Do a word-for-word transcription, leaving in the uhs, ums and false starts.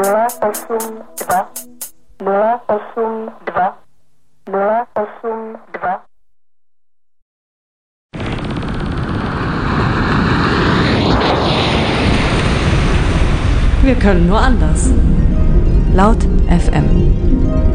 nula osm dva nula osm dva nula osm dva. Wir können nur anders. Laut F M.